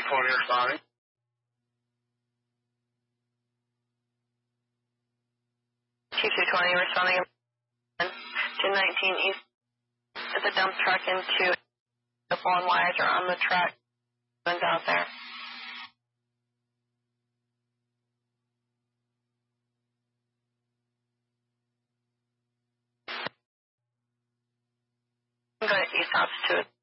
responding. 2220 responding to 19 East. The dump truck into the phone wires are on the track. One's out there. Go to East House 2.